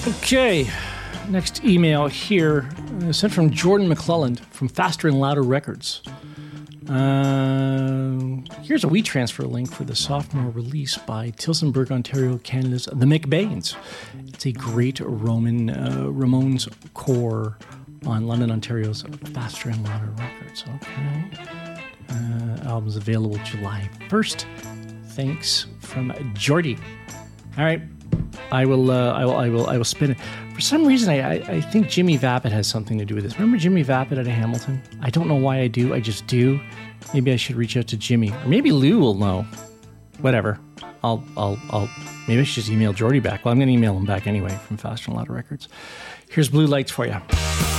Okay, next email here sent from Jordan McClelland from Faster and Louder Records. Here's a WeTransfer link for the sophomore release by Tillsonburg, Ontario, Canada's The McBains. It's a great Ramones core on London, Ontario's Faster and Louder Records. Okay. Album's available July 1st. Thanks from Jordy. All right. I will spin it. For some reason, I think Jimmy Vapid has something to do with this. Remember Jimmy Vapid out of Hamilton? I don't know why I do. I just do. Maybe I should reach out to Jimmy, or maybe Lou will know. Whatever. Maybe I should just email Jordy back. Well, I'm going to email him back anyway from Faster and Louder Records. Here's Blue Lights for you.